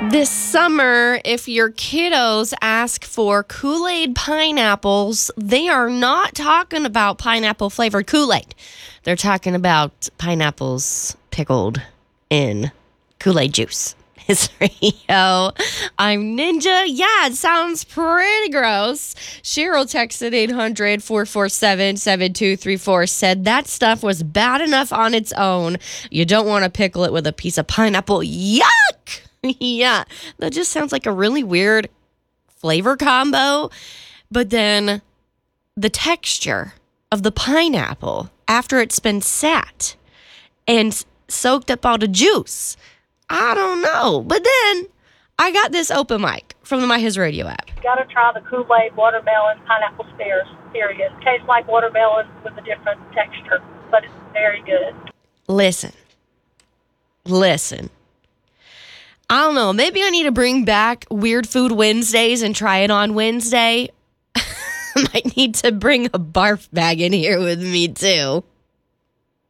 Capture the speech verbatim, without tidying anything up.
This summer, if your kiddos ask for Kool-Aid pineapples, they are not talking about pineapple-flavored Kool-Aid. They're talking about pineapples pickled in Kool-Aid juice. It's Rio. I'm Ninja. Yeah, it sounds pretty gross. Cheryl texted eight hundred, four four seven, seven two three four, said that stuff was bad enough on its own. You don't want to pickle it with a piece of pineapple. Yuck! Yeah, that just sounds like a really weird flavor combo. But then the texture of the pineapple after it's been sat and soaked up all the juice, I don't know. But then I got this open mic from the My His Radio app. You gotta try the Kool-Aid watermelon pineapple spears. Period. Tastes like watermelon with a different texture, but it's very good. Listen. Listen. I don't know. Maybe I need to bring back Weird Food Wednesdays and try it on Wednesday. I might need to bring a barf bag in here with me, too.